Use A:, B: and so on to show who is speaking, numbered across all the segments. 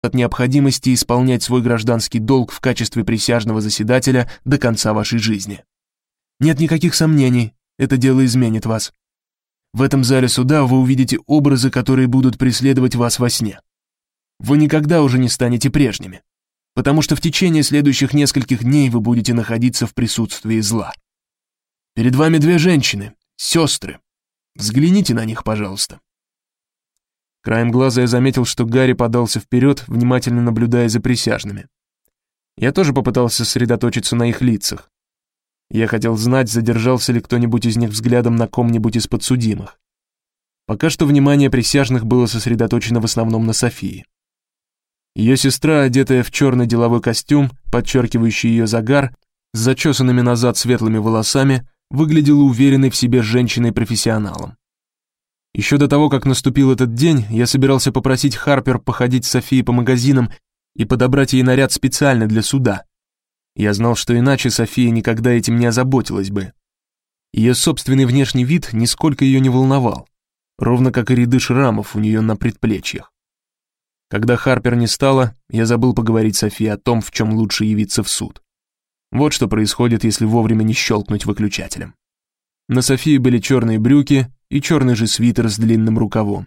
A: от необходимости исполнять свой гражданский долг в качестве присяжного заседателя до конца вашей жизни. Нет никаких сомнений, это дело изменит вас. В этом зале суда вы увидите образы, которые будут преследовать вас во сне. Вы никогда уже не станете прежними, потому что в течение следующих нескольких дней вы будете находиться в присутствии зла. Перед вами две женщины, сестры. Взгляните на них, пожалуйста. Краем глаза я заметил, что Гарри подался вперед, внимательно наблюдая за присяжными. Я тоже попытался сосредоточиться на их лицах. Я хотел знать, задержался ли кто-нибудь из них взглядом на ком-нибудь из подсудимых. Пока что внимание присяжных было сосредоточено в основном на Софии. Ее сестра, одетая в черный деловой костюм, подчеркивающий ее загар, с зачесанными назад светлыми волосами, выглядела уверенной в себе женщиной-профессионалом. Еще до того, как наступил этот день, я собирался попросить Харпер походить с Софией по магазинам и подобрать ей наряд специально для суда. Я знал, что иначе София никогда этим не озаботилась бы. Ее собственный внешний вид нисколько ее не волновал, ровно как и ряды шрамов у нее на предплечьях. Когда Харпер не стало, я забыл поговорить с Софией о том, в чем лучше явиться в суд. Вот что происходит, если вовремя не щелкнуть выключателем. На Софии были черные брюки и черный же свитер с длинным рукавом.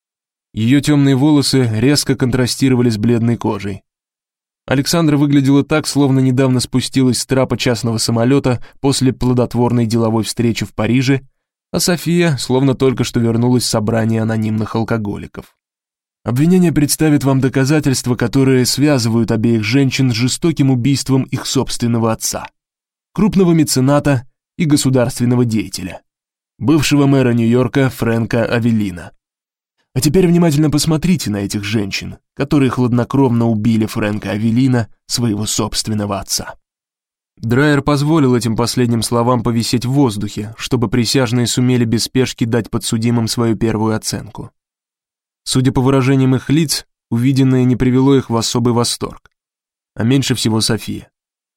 A: Ее темные волосы резко контрастировали с бледной кожей. Александра выглядела так, словно недавно спустилась с трапа частного самолета после плодотворной деловой встречи в Париже, а София словно только что вернулась с собрания анонимных алкоголиков. Обвинение представит вам доказательства, которые связывают обеих женщин с жестоким убийством их собственного отца, крупного мецената и государственного деятеля, бывшего мэра Нью-Йорка Фрэнка Авеллина. А теперь внимательно посмотрите на этих женщин, которые хладнокровно убили Фрэнка Авеллина, своего собственного отца. Драйер позволил этим последним словам повисеть в воздухе, чтобы присяжные сумели без спешки дать подсудимым свою первую оценку. Судя по выражениям их лиц, увиденное не привело их в особый восторг, а меньше всего София.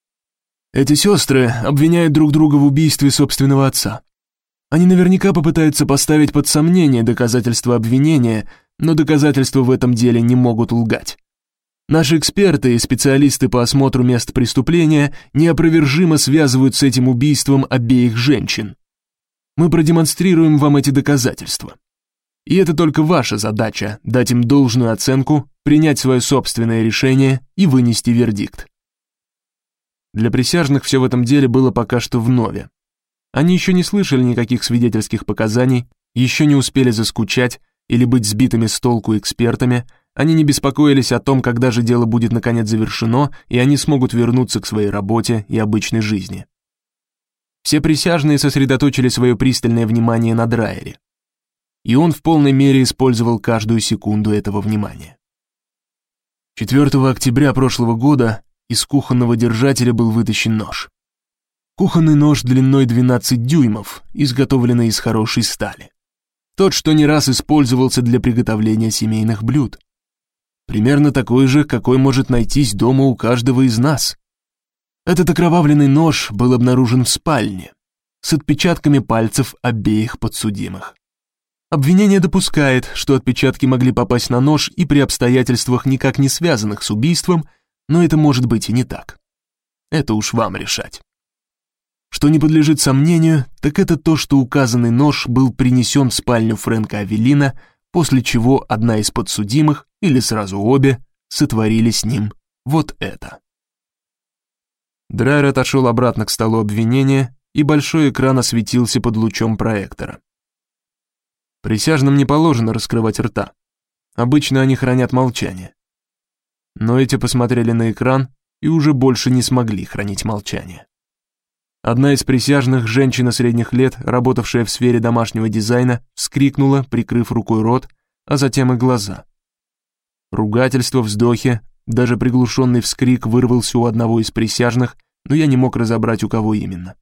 A: Эти сестры обвиняют друг друга в убийстве собственного отца. Они наверняка попытаются поставить под сомнение доказательства обвинения, но доказательства в этом деле не могут лгать. Наши эксперты и специалисты по осмотру мест преступления неопровержимо связывают с этим убийством обеих женщин. Мы продемонстрируем вам эти доказательства. И это только ваша задача – дать им должную оценку, принять свое собственное решение и вынести вердикт. Для присяжных все в этом деле было пока что вновь. Они еще не слышали никаких свидетельских показаний, еще не успели заскучать или быть сбитыми с толку экспертами, они не беспокоились о том, когда же дело будет наконец завершено, и они смогут вернуться к своей работе и обычной жизни. Все присяжные сосредоточили свое пристальное внимание на Драйере. И он в полной мере использовал каждую секунду этого внимания. 4 октября прошлого года из кухонного держателя был вытащен нож. Кухонный нож длиной 12 дюймов, изготовленный из хорошей стали. Тот, что не раз использовался для приготовления семейных блюд. Примерно такой же, какой может найтись дома у каждого из нас. Этот окровавленный нож был обнаружен в спальне, с отпечатками пальцев обеих подсудимых. Обвинение допускает, что отпечатки могли попасть на нож и при обстоятельствах, никак не связанных с убийством, но это может быть и не так. Это уж вам решать. Что не подлежит сомнению, так это то, что указанный нож был принесен в спальню Фрэнка Авеллина, после чего одна из подсудимых, или сразу обе, сотворили с ним вот это. Драйер отошел обратно к столу обвинения, и большой экран осветился под лучом проектора. Присяжным не положено раскрывать рта. Обычно они хранят молчание. Но эти посмотрели на экран и уже больше не смогли хранить молчание. Одна из присяжных, женщина средних лет, работавшая в сфере домашнего дизайна, вскрикнула, прикрыв рукой рот, а затем и глаза. Ругательство, вздохи, даже приглушенный вскрик вырвался у одного из присяжных, но я не мог разобрать, у кого именно.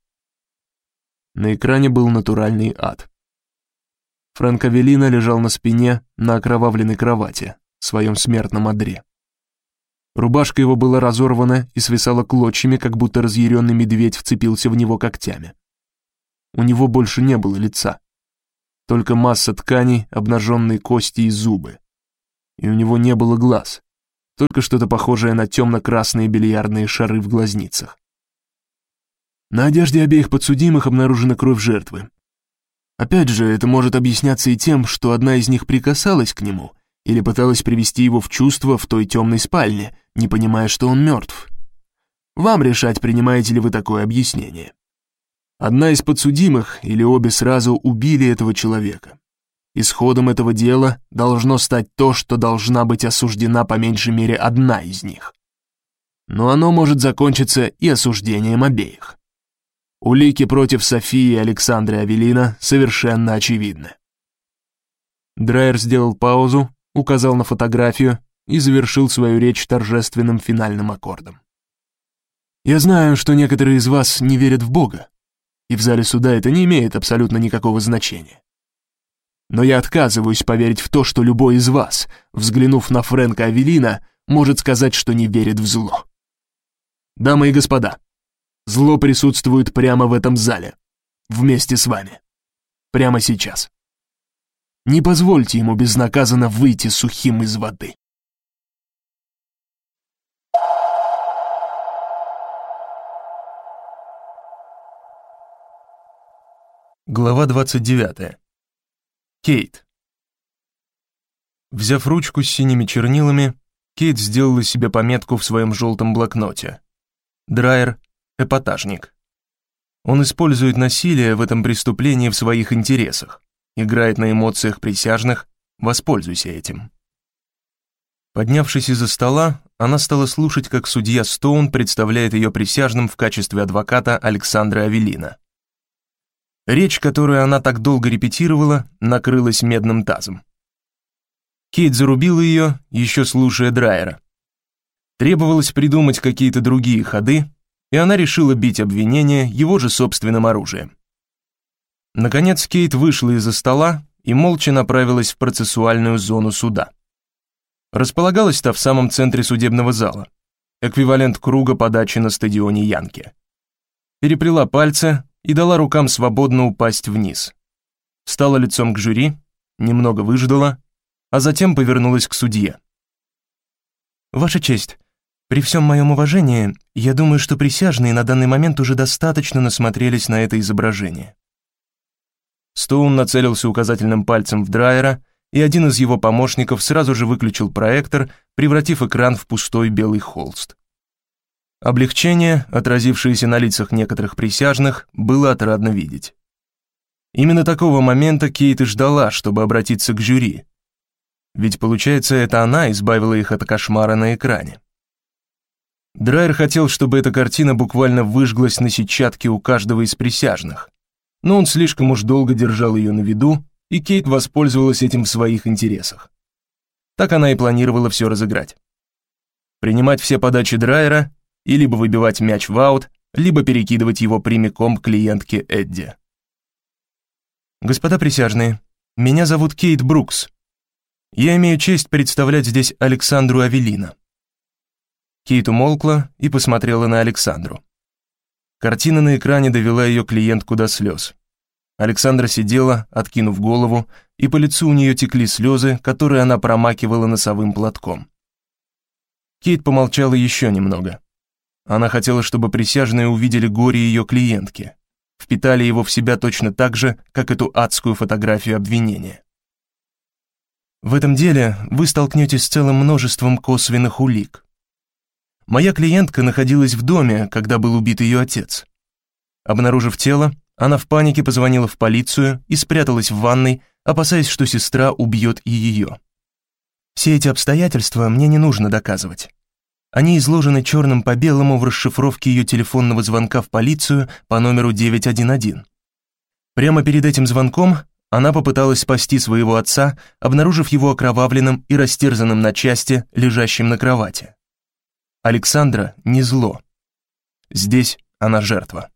A: На экране был натуральный ад. Фрэнк Авеллина лежал на спине на окровавленной кровати, в своем смертном одре. Рубашка его была разорвана и свисала клочьями, как будто разъяренный медведь вцепился в него когтями. У него больше не было лица, только масса тканей, обнаженные кости и зубы. И у него не было глаз, только что-то похожее на темно-красные бильярдные шары в глазницах. На одежде обеих подсудимых обнаружена кровь жертвы. Опять же, это может объясняться и тем, что одна из них прикасалась к нему или пыталась привести его в чувство в той темной спальне, не понимая, что он мертв. Вам решать, принимаете ли вы такое объяснение. Одна из подсудимых или обе сразу убили этого человека. Исходом этого дела должно стать то, что должна быть осуждена по меньшей мере одна из них. Но оно может закончиться и осуждением обеих. Улики против Софии и Александры Авелина совершенно очевидны. Драйер сделал паузу, указал на фотографию и завершил свою речь торжественным финальным аккордом. «Я знаю, что некоторые из вас не верят в Бога, и в зале суда это не имеет абсолютно никакого значения. Но я отказываюсь поверить в то, что любой из вас, взглянув на Фрэнка Авелина, может сказать, что не верит в зло. Дамы и господа, зло присутствует прямо в этом зале, вместе с вами, прямо сейчас. Не позвольте ему безнаказанно выйти сухим из воды». Глава 29. Кейт. Взяв ручку с синими чернилами, Кейт сделала себе пометку в своем желтом блокноте. Драйер — эпатажник. Он использует насилие в этом преступлении в своих интересах, играет на эмоциях присяжных, воспользуйся этим. Поднявшись из-за стола, она стала слушать, как судья Стоун представляет ее присяжным в качестве адвоката Александра Авелина. Речь, которую она так долго репетировала, накрылась медным тазом. Кейт зарубила ее, еще слушая Драйера. Требовалось придумать какие-то другие ходы, и она решила бить обвинение его же собственным оружием. Наконец Кейт вышла из-за стола и молча направилась в процессуальную зону суда. Располагалась та в самом центре судебного зала, эквивалент круга подачи на стадионе Янки. Переплела пальцы и дала рукам свободно упасть вниз. Встала лицом к жюри, немного выждала, а затем повернулась к судье. «Ваша честь, при всем моем уважении, я думаю, что присяжные на данный момент уже достаточно насмотрелись на это изображение». Стоун нацелился указательным пальцем в Драйера, и один из его помощников сразу же выключил проектор, превратив экран в пустой белый холст. Облегчение, отразившееся на лицах некоторых присяжных, было отрадно видеть. Именно такого момента Кейт и ждала, чтобы обратиться к жюри. Ведь, получается, это она избавила их от кошмара на экране. Драйер хотел, чтобы эта картина буквально выжглась на сетчатке у каждого из присяжных, но он слишком уж долго держал ее на виду, и Кейт воспользовалась этим в своих интересах. Так она и планировала все разыграть. Принимать все подачи Драйера и либо выбивать мяч в аут, либо перекидывать его прямиком к клиентке Эдди. «Господа присяжные, меня зовут Кейт Брукс. Я имею честь представлять здесь Александру Авелина». Кейт умолкла и посмотрела на Александру. Картина на экране довела ее клиентку до слез. Александра сидела, откинув голову, и по лицу у нее текли слезы, которые она промакивала носовым платком. Кейт помолчала еще немного. Она хотела, чтобы присяжные увидели горе ее клиентки, впитали его в себя точно так же, как эту адскую фотографию обвинения. В этом деле вы столкнетесь с целым множеством косвенных улик. Моя клиентка находилась в доме, когда был убит ее отец. Обнаружив тело, она в панике позвонила в полицию и спряталась в ванной, опасаясь, что сестра убьет и ее. Все эти обстоятельства мне не нужно доказывать. Они изложены черным по белому в расшифровке ее телефонного звонка в полицию по номеру 911. Прямо перед этим звонком она попыталась спасти своего отца, обнаружив его окровавленным и растерзанным на части, лежащим на кровати. Александра не зло. Здесь она жертва.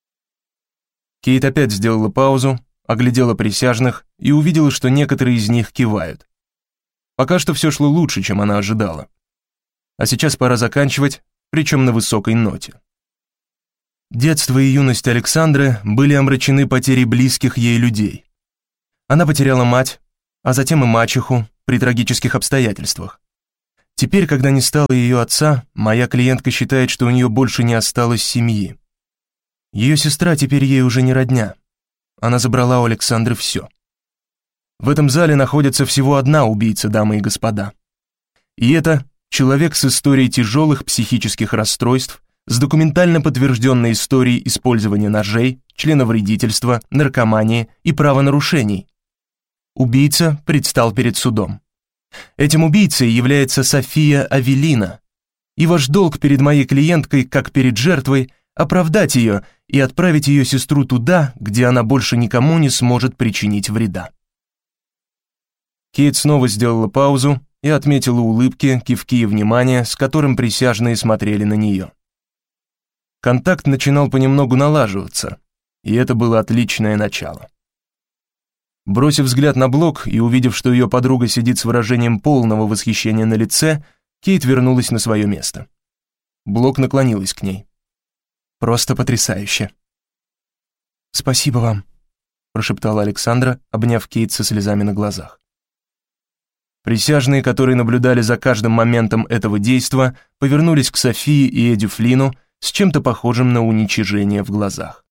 A: Кейт опять сделала паузу, оглядела присяжных и увидела, что некоторые из них кивают. Пока что все шло лучше, чем она ожидала. А сейчас пора заканчивать, причем на высокой ноте. Детство и юность Александры были омрачены потерей близких ей людей. Она потеряла мать, а затем и мачеху при трагических обстоятельствах. Теперь, когда не стало ее отца, моя клиентка считает, что у нее больше не осталось семьи. Ее сестра теперь ей уже не родня. Она забрала у Александры все. В этом зале находится всего одна убийца, дамы и господа. И это человек с историей тяжелых психических расстройств, с документально подтвержденной историей использования ножей, членовредительства, наркомании и правонарушений. Убийца предстал перед судом. Этим убийцей является София Авелина. И ваш долг перед моей клиенткой, как перед жертвой, оправдать ее и отправить ее сестру туда, где она больше никому не сможет причинить вреда. Кейт снова сделала паузу и отметила улыбки, кивки и внимание, с которым присяжные смотрели на нее. Контакт начинал понемногу налаживаться, и это было отличное начало. Бросив взгляд на блок и увидев, что ее подруга сидит с выражением полного восхищения на лице, Кейт вернулась на свое место. Блок наклонилась к ней. «Просто потрясающе!» «Спасибо вам», — прошептала Александра, обняв Кейт со слезами на глазах. Присяжные, которые наблюдали за каждым моментом этого действа, повернулись к Софии и Эдди Флину с чем-то похожим на уничижение в глазах.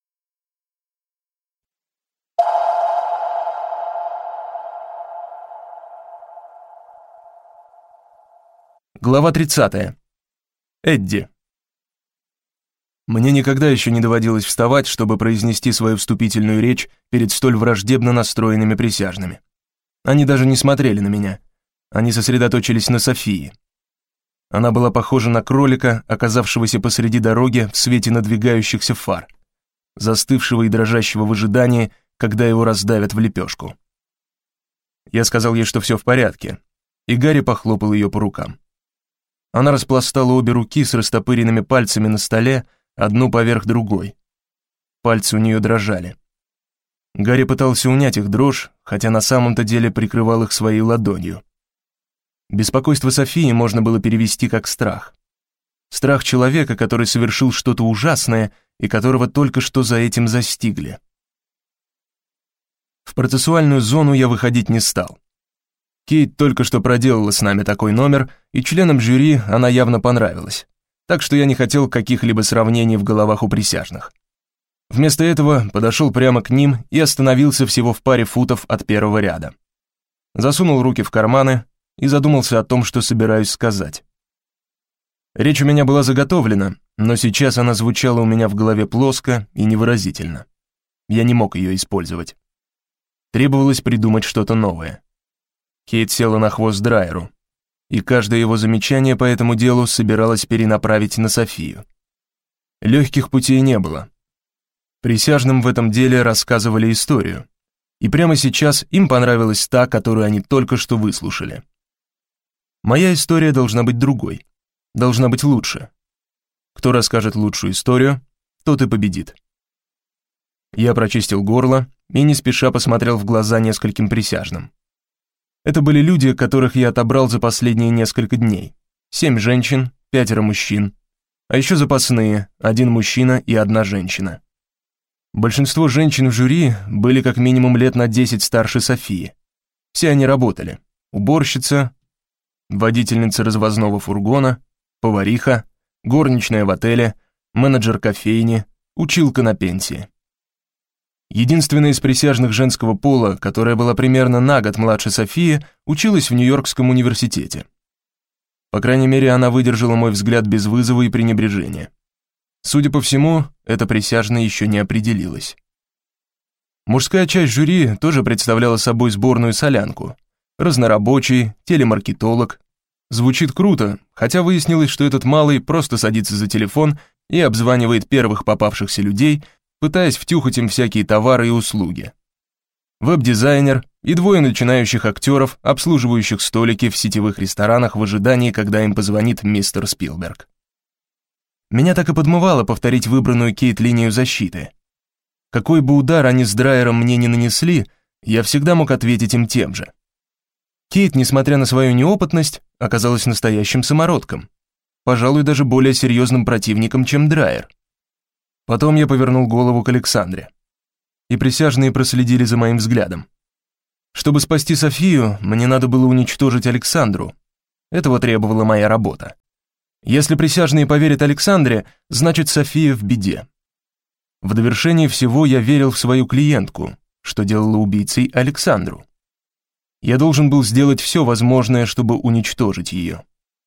A: Глава 30. Эдди. Мне никогда еще не доводилось вставать, чтобы произнести свою вступительную речь перед столь враждебно настроенными присяжными. Они даже не смотрели на меня. Они сосредоточились на Софии. Она была похожа на кролика, оказавшегося посреди дороги в свете надвигающихся фар, застывшего и дрожащего в ожидании, когда его раздавят в лепешку. Я сказал ей, что все в порядке, и Гарри похлопал ее по рукам. Она распластала обе руки с растопыренными пальцами на столе, одну поверх другой. Пальцы у нее дрожали. Гарри пытался унять их дрожь, хотя на самом-то деле прикрывал их своей ладонью. Беспокойство Софии можно было перевести как страх. Страх человека, который совершил что-то ужасное и которого только что за этим застигли. В процессуальную зону я выходить не стал. Кейт только что проделала с нами такой номер, и членам жюри она явно понравилась, так что я не хотел каких-либо сравнений в головах у присяжных. Вместо этого подошел прямо к ним и остановился всего в паре футов от первого ряда. Засунул руки в карманы и задумался о том, что собираюсь сказать. Речь у меня была заготовлена, но сейчас она звучала у меня в голове плоско и невыразительно. Я не мог ее использовать. Требовалось придумать что-то новое. Кейт села на хвост Драйеру, и каждое его замечание по этому делу собиралась перенаправить на Софию. Легких путей не было. Присяжным в этом деле рассказывали историю, и прямо сейчас им понравилась та, которую они только что выслушали. Моя история должна быть другой, должна быть лучше. Кто расскажет лучшую историю, тот и победит. Я прочистил горло и не спеша посмотрел в глаза нескольким присяжным. Это были люди, которых я отобрал за последние несколько дней. 7 женщин, 5 мужчин, а еще запасные, 1 мужчина и 1 женщина. Большинство женщин в жюри были как минимум лет на 10 старше Софии. Все они работали. Уборщица, водительница развозного фургона, повариха, горничная в отеле, менеджер кофейни, училка на пенсии. Единственная из присяжных женского пола, которая была примерно на год младше Софии, училась в Нью-Йоркском университете. По крайней мере, она выдержала мой взгляд без вызова и пренебрежения. Судя по всему, эта присяжная еще не определилась. Мужская часть жюри тоже представляла собой сборную солянку. Разнорабочий, телемаркетолог. Звучит круто, хотя выяснилось, что этот малый просто садится за телефон и обзванивает первых попавшихся людей, пытаясь втюхать им всякие товары и услуги. Веб-дизайнер и 2 начинающих актеров, обслуживающих столики в сетевых ресторанах в ожидании, когда им позвонит мистер Спилберг. Меня так и подмывало повторить выбранную Кейт линию защиты. Какой бы удар они с Драйером мне не нанесли, я всегда мог ответить им тем же. Кейт, несмотря на свою неопытность, оказалась настоящим самородком, пожалуй, даже более серьезным противником, чем Драйер. Потом я повернул голову к Александре, и присяжные проследили за моим взглядом. Чтобы спасти Софию, мне надо было уничтожить Александру, Этого требовала моя работа. Если присяжные поверят Александре, значит, София в беде. В довершение всего я верил в свою клиентку, что делало убийцей Александру. Я должен был сделать все возможное, чтобы уничтожить ее.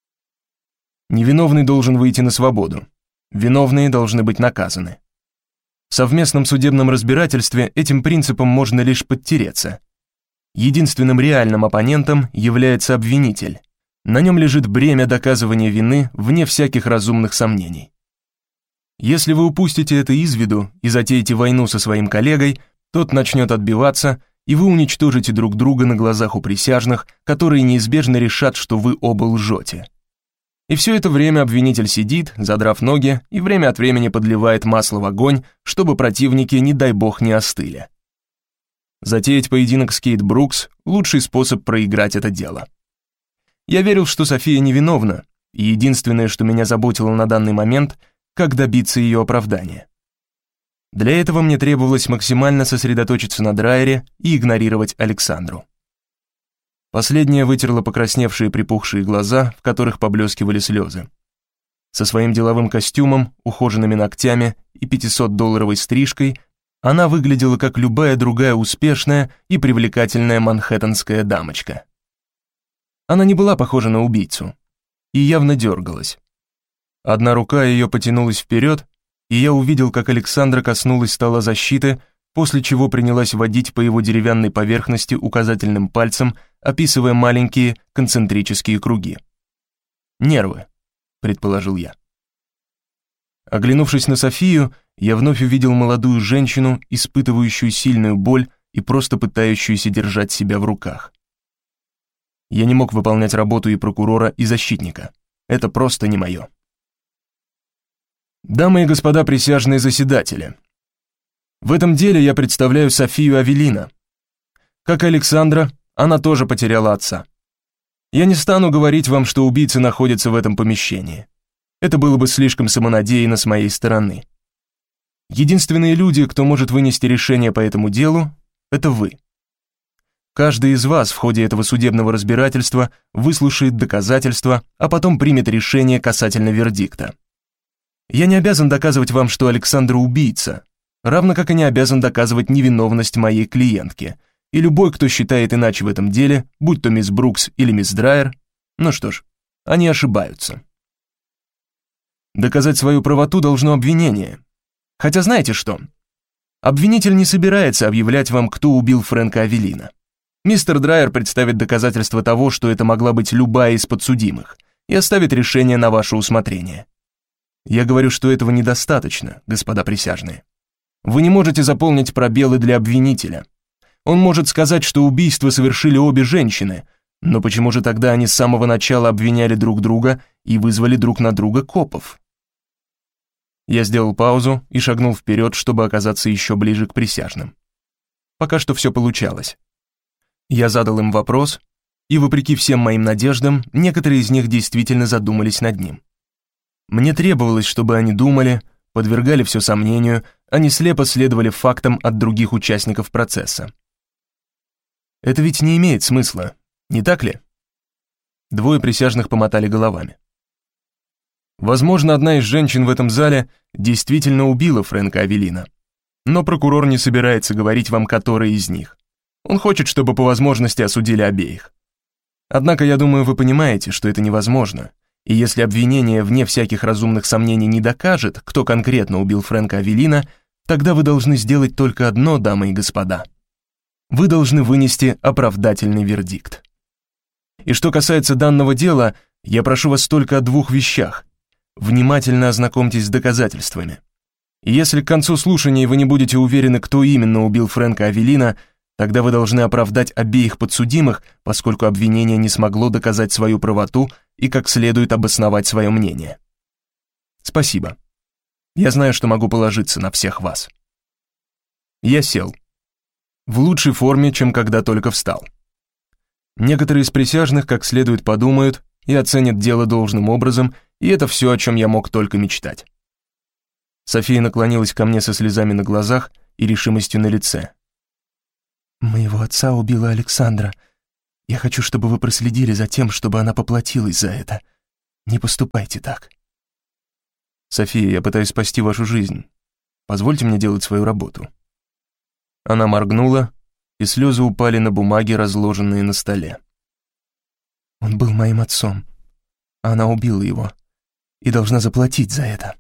A: Невиновный должен выйти на свободу. Виновные должны быть наказаны. В совместном судебном разбирательстве этим принципом можно лишь подтереться. Единственным реальным оппонентом является обвинитель. На нем лежит бремя доказывания вины вне всяких разумных сомнений. Если вы упустите это из виду и затеете войну со своим коллегой, тот начнет отбиваться, и вы уничтожите друг друга на глазах у присяжных, которые неизбежно решат, что вы оба лжете. И все это время обвинитель сидит, задрав ноги, и время от времени подливает масло в огонь, чтобы противники, не дай бог, не остыли. Затеять поединок с Кейт Брукс – лучший способ проиграть это дело. Я верил, что София невиновна, и единственное, что меня заботило на данный момент – как добиться ее оправдания. Для этого мне требовалось максимально сосредоточиться на Драйере и игнорировать Александру. Последняя вытерла покрасневшие припухшие глаза, в которых поблескивали слезы. Со своим деловым костюмом, ухоженными ногтями и 500-долларовой стрижкой она выглядела как любая другая успешная и привлекательная манхэттенская дамочка. Она не была похожа на убийцу и явно дергалась. Одна рука ее потянулась вперед, и я увидел, как Александра коснулась стола защиты, после чего принялась водить по его деревянной поверхности указательным пальцем, описывая маленькие концентрические круги. «Нервы», — предположил я. Оглянувшись на Софию, я вновь увидел молодую женщину, испытывающую сильную боль и просто пытающуюся держать себя в руках. Я не мог выполнять работу и прокурора, и защитника. Это просто не мое. Дамы и господа присяжные заседатели, в этом деле я представляю Софию Авелина. Как и Александра, она тоже потеряла отца. Я не стану говорить вам, что убийца находится в этом помещении. Это было бы слишком самонадеянно с моей стороны. Единственные люди, кто может вынести решение по этому делу, это вы. Каждый из вас в ходе этого судебного разбирательства выслушает доказательства, а потом примет решение касательно вердикта. Я не обязан доказывать вам, что Александра убийца, равно как и не обязан доказывать невиновность моей клиентки, и любой, кто считает иначе в этом деле, будь то мисс Брукс или мисс Драйер, ну что ж, они ошибаются. Доказать свою правоту должно обвинение. Хотя знаете что? Обвинитель не собирается объявлять вам, кто убил Фрэнка Авелина. Мистер Драйер представит доказательства того, что это могла быть любая из подсудимых, и оставит решение на ваше усмотрение. Я говорю, что этого недостаточно, господа присяжные. Вы не можете заполнить пробелы для обвинителя. Он может сказать, что убийство совершили обе женщины, но почему же тогда они с самого начала обвиняли друг друга и вызвали друг на друга копов? Я сделал паузу и шагнул вперед, чтобы оказаться еще ближе к присяжным. Пока что все получалось. Я задал им вопрос, и, вопреки всем моим надеждам, некоторые из них действительно задумались над ним. Мне требовалось, чтобы они думали, подвергали все сомнению, а не слепо следовали фактам от других участников процесса. Это ведь не имеет смысла, не так ли? Двое присяжных помотали головами. Возможно, одна из женщин в этом зале действительно убила Фрэнка Авелина, но прокурор не собирается говорить вам, которая из них. Он хочет, чтобы по возможности осудили обеих. Однако, я думаю, вы понимаете, что это невозможно, и если обвинение вне всяких разумных сомнений не докажет, кто конкретно убил Фрэнка Авелина, тогда вы должны сделать только одно, дамы и господа. Вы должны вынести оправдательный вердикт. И что касается данного дела, я прошу вас только о двух вещах. Внимательно ознакомьтесь с доказательствами. И если к концу слушания вы не будете уверены, кто именно убил Фрэнка Авелина, тогда вы должны оправдать обеих подсудимых, поскольку обвинение не смогло доказать свою правоту и как следует обосновать свое мнение. Спасибо. Я знаю, что могу положиться на всех вас. Я сел. В лучшей форме, чем когда только встал. Некоторые из присяжных как следует подумают и оценят дело должным образом, и это все, о чем я мог только мечтать. София наклонилась ко мне со слезами на глазах и решимостью на лице. «Моего отца убила Александра. Я хочу, чтобы вы проследили за тем, чтобы она поплатилась за это. Не поступайте так. София, я пытаюсь спасти вашу жизнь. Позвольте мне делать свою работу». Она моргнула, и слезы упали на бумаги, разложенные на столе. «Он был моим отцом. Она убила его и должна заплатить за это».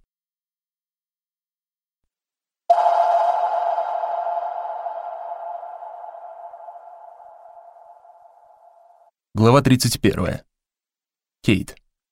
A: Глава 31. Кейт.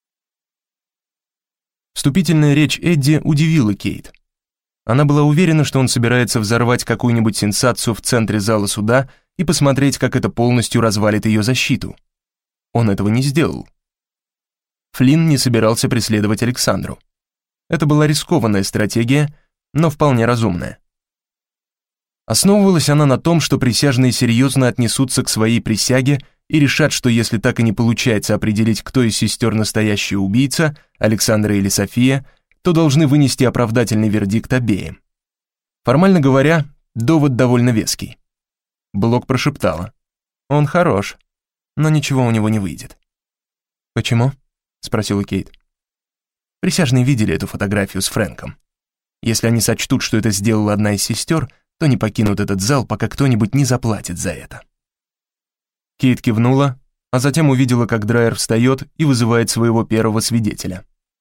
A: Вступительная речь Эдди удивила Кейт. Она была уверена, что он собирается взорвать какую-нибудь сенсацию в центре зала суда и посмотреть, как это полностью развалит ее защиту. Он этого не сделал. Флинн не собирался преследовать Александру. Это была рискованная стратегия, но вполне разумная. Основывалась она на том, что присяжные серьезно отнесутся к своей присяге и решат, что если так и не получается определить, кто из сестер настоящий убийца, Александра или София, то должны вынести оправдательный вердикт обеим. Формально говоря, довод довольно веский. Блок прошептала: «Он хорош, но ничего у него не выйдет». «Почему?» — спросила Кейт. Присяжные видели эту фотографию с Фрэнком. Если они сочтут, что это сделала одна из сестер, то не покинут этот зал, пока кто-нибудь не заплатит за это. Кейт кивнула, а затем увидела, как Драйер встает и вызывает своего первого свидетеля.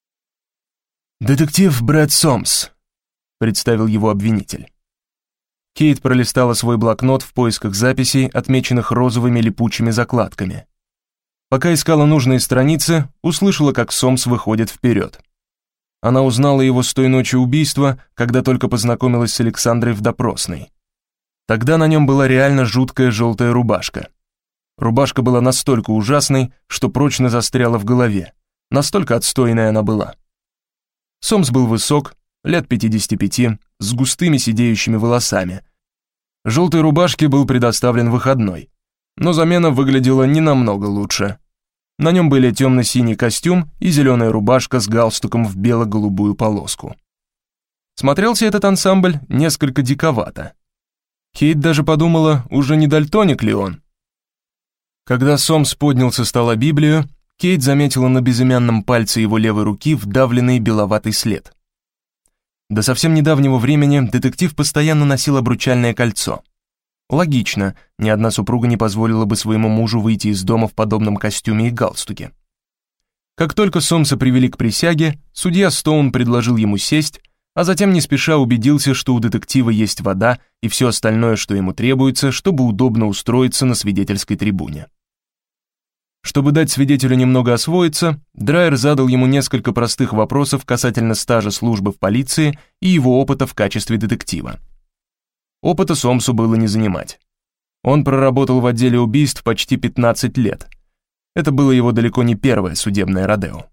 A: «Детектив Брэд Сомс», — представил его обвинитель. Кейт пролистала свой блокнот в поисках записей, отмеченных розовыми липучими закладками. Пока искала нужные страницы, услышала, как Сомс выходит вперед. Она узнала его с той ночи убийства, когда только познакомилась с Александрой в допросной. Тогда на нем была реально жуткая желтая рубашка. Рубашка была настолько ужасной, что прочно застряла в голове. Настолько отстойной она была. Сомс был высок, лет 55, с густыми сидеющими волосами. Желтой рубашке был предоставлен выходной, но замена выглядела не намного лучше. На нем были темно-синий костюм и зеленая рубашка с галстуком в бело-голубую полоску. Смотрелся этот ансамбль несколько диковато. Кейт даже подумала, уже не дальтоник ли он. Когда Сомс поднял со стола Библию, Кейт заметила на безымянном пальце его левой руки вдавленный беловатый след. До совсем недавнего времени детектив постоянно носил обручальное кольцо. Логично, ни одна супруга не позволила бы своему мужу выйти из дома в подобном костюме и галстуке. Как только Сомса привели к присяге, судья Стоун предложил ему сесть, а затем не спеша убедился, что у детектива есть вода и все остальное, что ему требуется, чтобы удобно устроиться на свидетельской трибуне. Чтобы дать свидетелю немного освоиться, Драйер задал ему несколько простых вопросов касательно стажа службы в полиции и его опыта в качестве детектива. Опыта Сомсу было не занимать. Он проработал в отделе убийств почти 15 лет. Это было его далеко не первое судебное родео.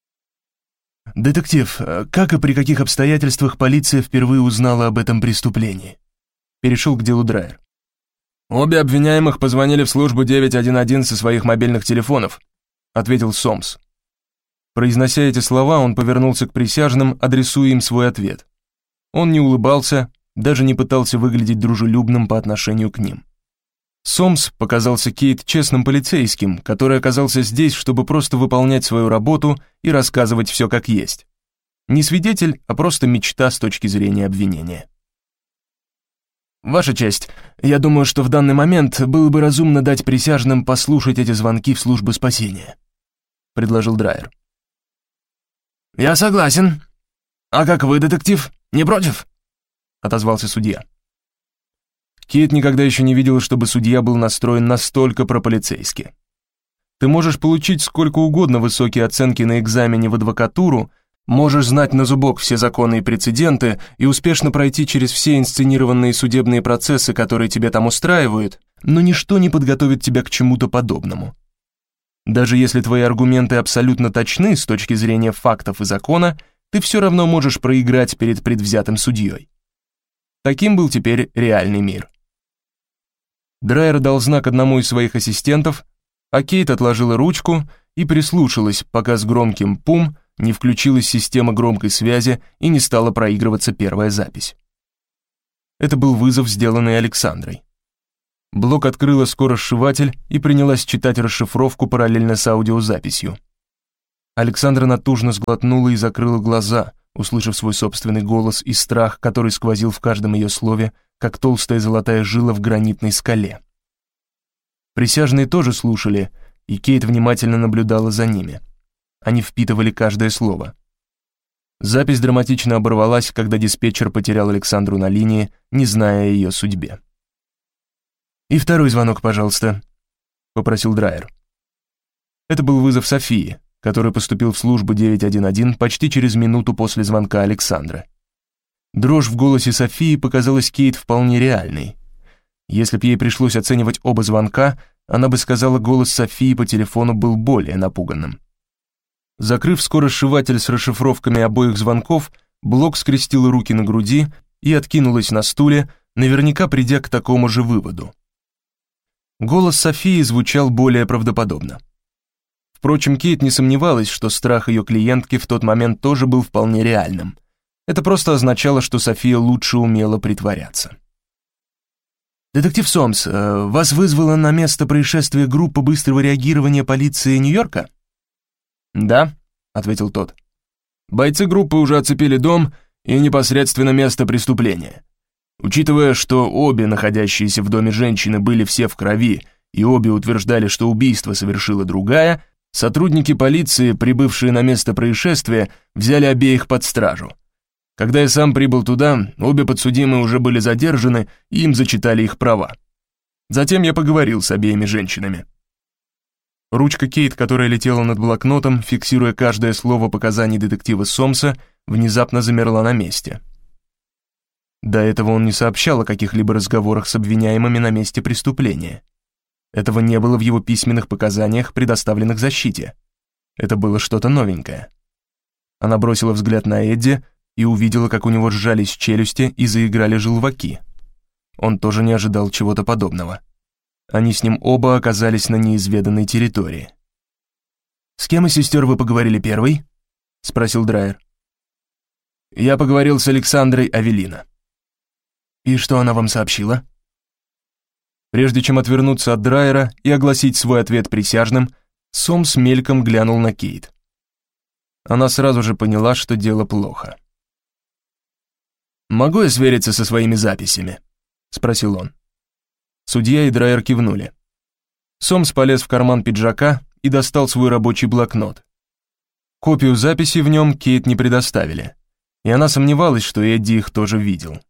A: «Детектив, как и при каких обстоятельствах полиция впервые узнала об этом преступлении?» Перешел к делу Драйер. «Обе обвиняемых позвонили в службу 911 со своих мобильных телефонов», ответил Сомс. Произнося эти слова, он повернулся к присяжным, адресуя им свой ответ. Он не улыбался, даже не пытался выглядеть дружелюбным по отношению к ним. Сомс показался Кейт честным полицейским, который оказался здесь, чтобы просто выполнять свою работу и рассказывать все как есть. Не свидетель, а просто мечта с точки зрения обвинения. «Ваша честь, я думаю, что в данный момент было бы разумно дать присяжным послушать эти звонки в службу спасения», — предложил Драйер. «Я согласен. А как вы, детектив, не против?» — отозвался судья. Кейт никогда еще не видела, чтобы судья был настроен настолько прополицейски. Ты можешь получить сколько угодно высокие оценки на экзамене в адвокатуру, можешь знать на зубок все законы и прецеденты и успешно пройти через все инсценированные судебные процессы, которые тебя там устраивают, но ничто не подготовит тебя к чему-то подобному. Даже если твои аргументы абсолютно точны с точки зрения фактов и закона, ты все равно можешь проиграть перед предвзятым судьей. Таким был теперь реальный мир. Драйер дал знак одному из своих ассистентов, а Кейт отложила ручку и прислушалась, пока с громким «пум» не включилась система громкой связи и не стала проигрываться первая запись. Это был вызов, сделанный Александрой. Блок открыла скоросшиватель и принялась читать расшифровку параллельно с аудиозаписью. Александра натужно сглотнула и закрыла глаза, услышав свой собственный голос и страх, который сквозил в каждом ее слове, как толстая золотая жила в гранитной скале. Присяжные тоже слушали, и Кейт внимательно наблюдала за ними. Они впитывали каждое слово. Запись драматично оборвалась, когда диспетчер потерял Александру на линии, не зная о ее судьбе. «И второй звонок, пожалуйста», — попросил Драйер. Это был вызов Софии, который поступил в службу 911 почти через минуту после звонка Александры. Дрожь в голосе Софии показалась Кейт вполне реальной. Если б ей пришлось оценивать оба звонка, она бы сказала, голос Софии по телефону был более напуганным. Закрыв скоросшиватель с расшифровками обоих звонков, Блок скрестила руки на груди и откинулась на стуле, наверняка придя к такому же выводу. Голос Софии звучал более правдоподобно. Впрочем, Кейт не сомневалась, что страх ее клиентки в тот момент тоже был вполне реальным. Это просто означало, что София лучше умела притворяться. «Детектив Сомс, вас вызвала на место происшествия группа быстрого реагирования полиции Нью-Йорка?» «Да», — ответил тот. «Бойцы группы уже оцепили дом и непосредственно место преступления. Учитывая, что обе находящиеся в доме женщины были все в крови и обе утверждали, что убийство совершила другая, сотрудники полиции, прибывшие на место происшествия, взяли обеих под стражу. Когда я сам прибыл туда, обе подсудимые уже были задержаны, и им зачитали их права. Затем я поговорил с обеими женщинами». Ручка Кейт, которая летела над блокнотом, фиксируя каждое слово показаний детектива Сомса, внезапно замерла на месте. До этого он не сообщал о каких-либо разговорах с обвиняемыми на месте преступления. Этого не было в его письменных показаниях, предоставленных защите. Это было что-то новенькое. Она бросила взгляд на Эдди и увидела, как у него сжались челюсти и заиграли желваки. Он тоже не ожидал чего-то подобного. Они с ним оба оказались на неизведанной территории. «С кем из сестер вы поговорили первой?» — спросил Драйер. «Я поговорил с Александрой Авелино». «И что она вам сообщила?» Прежде чем отвернуться от Драйера и огласить свой ответ присяжным, Сомс мельком глянул на Кейт. Она сразу же поняла, что дело плохо. «Могу я свериться со своими записями?» — спросил он. Судья и Драйер кивнули. Сомс полез в карман пиджака и достал свой рабочий блокнот. Копию записи в нем Кейт не предоставили, и она сомневалась, что Эдди их тоже видел.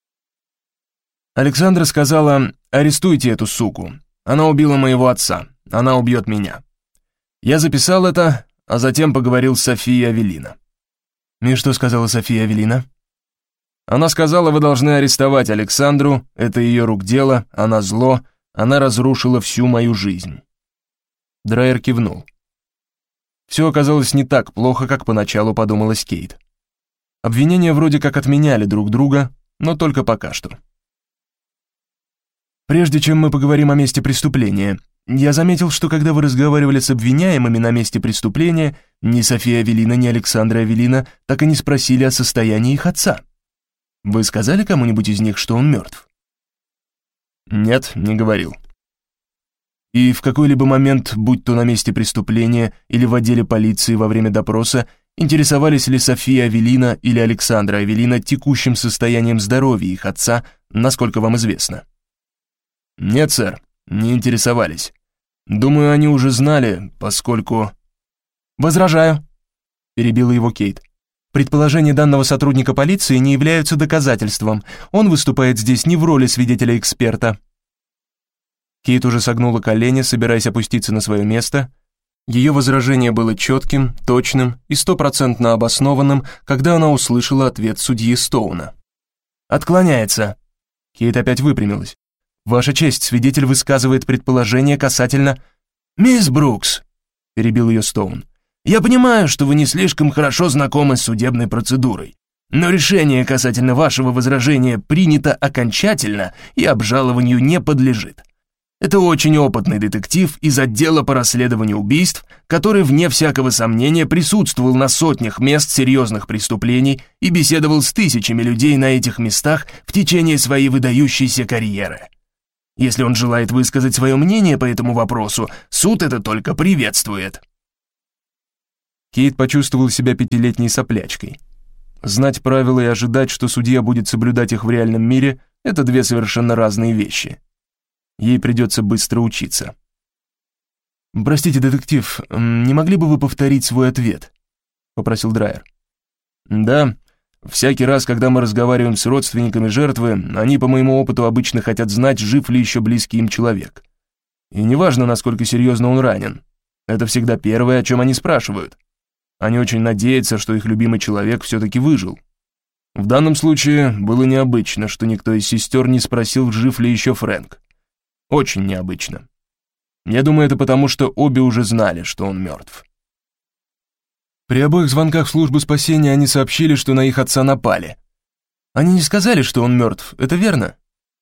A: Александра сказала: «Арестуйте эту суку. Она убила моего отца. Она убьет меня». Я записал это, а затем поговорил с Софией Авелино. «И что сказала София Авелино?» Она сказала: «Вы должны арестовать Александру, это ее рук дело, она зло, она разрушила всю мою жизнь». Драйер кивнул. Все оказалось не так плохо, как поначалу подумалась Кейт. Обвинения вроде как отменяли друг друга, но только пока что. «Прежде чем мы поговорим о месте преступления, я заметил, что когда вы разговаривали с обвиняемыми на месте преступления, ни София Авелино, ни Александра Авелино так и не спросили о состоянии их отца. Вы сказали кому-нибудь из них, что он мертв?» «Нет, не говорил». «И в какой-либо момент, будь то на месте преступления или в отделе полиции во время допроса, интересовались ли София Авелино или Александра Авелино текущим состоянием здоровья их отца, насколько вам известно?» «Нет, сэр, не интересовались. Думаю, они уже знали, поскольку...» «Возражаю», — перебила его Кейт. «Предположения данного сотрудника полиции не являются доказательством. Он выступает здесь не в роли свидетеля-эксперта». Кейт уже согнула колени, собираясь опуститься на свое место. Ее возражение было четким, точным и 100% обоснованным, когда она услышала ответ судьи Стоуна. «Отклоняется». Кейт опять выпрямилась. «Ваша честь, свидетель высказывает предположение касательно...» «Мисс Брукс», — перебил ее Стоун, «я понимаю, что вы не слишком хорошо знакомы с судебной процедурой, но решение касательно вашего возражения принято окончательно и обжалованию не подлежит. Это очень опытный детектив из отдела по расследованию убийств, который, вне всякого сомнения, присутствовал на сотнях мест серьезных преступлений и беседовал с тысячами людей на этих местах в течение своей выдающейся карьеры. Если он желает высказать свое мнение по этому вопросу, суд это только приветствует».
B: Кейт почувствовал себя пятилетней соплячкой. Знать правила и ожидать, что судья будет соблюдать их в реальном мире, это две совершенно разные вещи. Ей придется быстро учиться.
A: «Простите, детектив, не могли бы вы повторить свой ответ?» — попросил Драйер.
B: «Да, всякий раз, когда мы разговариваем с родственниками жертвы, они, по моему опыту, обычно хотят знать, жив ли еще близкий им человек. И неважно, насколько серьезно он ранен. Это всегда первое, о чем они спрашивают. Они очень надеются, что их любимый человек все-таки выжил. В данном случае было необычно, что никто из сестер не спросил, жив ли еще Фрэнк. Очень необычно. Я думаю, это потому, что обе уже знали, что он мертв».
A: При обоих звонках в службу спасения они сообщили, что на их отца напали. Они не сказали, что он мертв, это верно?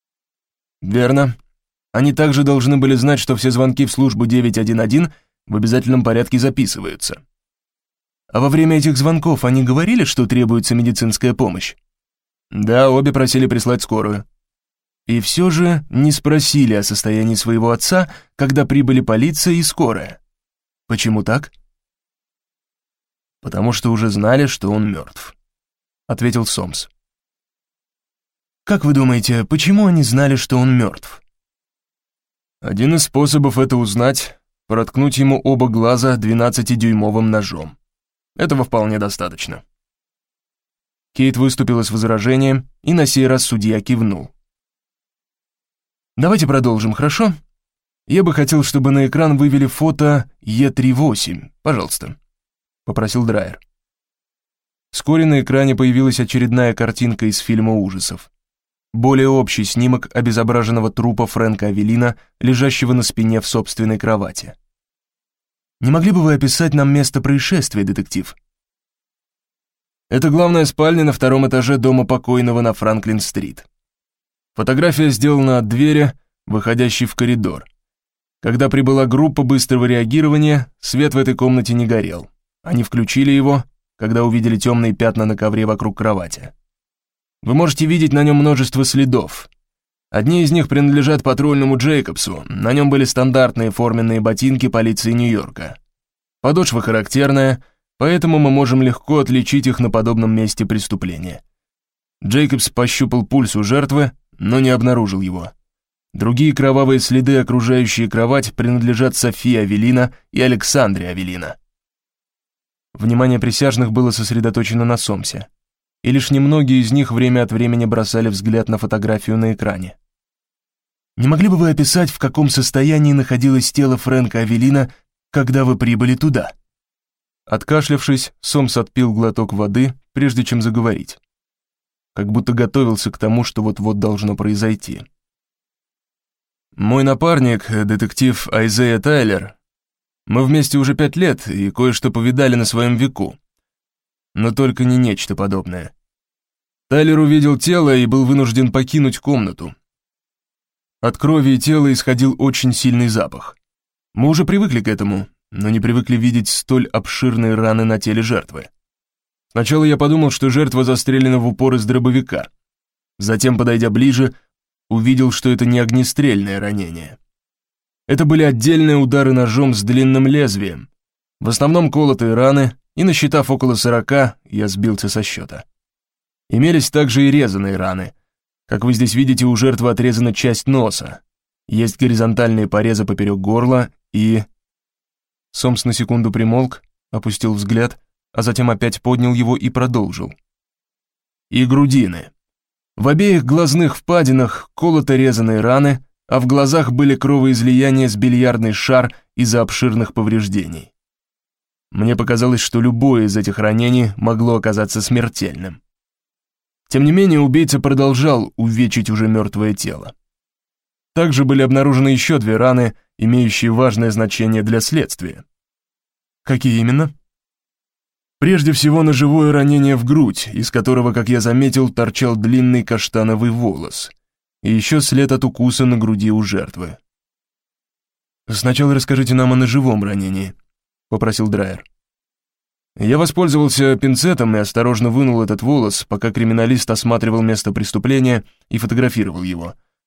B: Верно. Они также должны были знать, что все звонки в службу 911 в обязательном порядке записываются.
A: А во время этих звонков они говорили, что требуется медицинская помощь?
B: Да, обе просили прислать скорую.
A: И все же не спросили о состоянии своего отца, когда прибыли полиция и скорая. Почему так?
B: «Потому что уже знали, что он мертв», — ответил Сомс.
A: «Как вы думаете, почему они знали, что он мертв?»
B: Один из способов это узнать — проткнуть ему оба глаза 12-дюймовым ножом. Этого вполне достаточно».
A: Кейт выступила с возражением, и на сей раз судья кивнул. «Давайте продолжим, хорошо? Я бы хотел, чтобы на экран вывели фото Е38, пожалуйста», — попросил Драйер.
B: Вскоре на экране появилась очередная картинка из фильма ужасов. Более общий снимок обезображенного трупа Фрэнка Авелина, лежащего на спине в собственной кровати.
A: «Не могли бы вы описать нам место происшествия, детектив?»
B: Это главная спальня на втором этаже дома покойного на Франклин-стрит. Фотография сделана от двери, выходящей в коридор. Когда прибыла группа быстрого реагирования, свет в этой комнате не горел. Они включили его, когда увидели темные пятна на ковре вокруг кровати. Вы можете видеть на нем множество следов. Одни из них принадлежат патрульному Джейкобсу, на нем были стандартные форменные ботинки полиции Нью-Йорка. Подошва характерная, поэтому мы можем легко отличить их на подобном месте преступления. Джейкобс пощупал пульс у жертвы, но не обнаружил его. Другие кровавые следы, окружающие кровать, принадлежат Софии Авелина и Александре Авелина.
A: Внимание присяжных было сосредоточено на Сомсе, и лишь немногие из них время от времени бросали взгляд на фотографию на экране. «Не могли бы вы описать, в каком состоянии находилось тело Фрэнка Авелина, когда вы прибыли туда?»
B: Откашлявшись, Сомс отпил глоток воды, прежде чем заговорить. Как будто готовился к тому, что вот-вот должно произойти. «Мой напарник, детектив Айзея Тайлер, мы вместе уже 5 лет и кое-что повидали на своем веку. Но только не нечто подобное. Тайлер увидел тело и был вынужден покинуть комнату. От крови и тела исходил очень сильный запах. Мы уже привыкли к этому, но не привыкли видеть столь обширные раны на теле жертвы. Сначала я подумал, что жертва застрелена в упор из дробовика. Затем, подойдя ближе, увидел, что это не огнестрельное ранение. Это были отдельные удары ножом с длинным лезвием, в основном колотые раны, и насчитав около 40, я сбился со счета. Имелись также и резаные раны. Как вы здесь видите, у жертвы отрезана часть носа. Есть горизонтальные порезы поперек горла и... Сомс на секунду примолк, опустил взгляд, а затем опять поднял его и продолжил. И грудины. В обеих глазных впадинах колото-резаные раны, а в глазах были кровоизлияния с бильярдный шар из-за обширных повреждений. Мне показалось, что любое из этих ранений могло оказаться смертельным. Тем не менее, убийца продолжал увечить уже мертвое тело. Также были обнаружены еще 2 раны, имеющие важное значение для следствия.
A: Какие именно?
B: Прежде всего, ножевое ранение в грудь, из которого, как я заметил, торчал длинный каштановый волос, и еще след от укуса на груди у жертвы.
A: «Сначала расскажите нам о ножевом ранении», — попросил Драйер.
B: Я воспользовался пинцетом и осторожно вынул этот волос, пока криминалист осматривал место преступления и фотографировал его.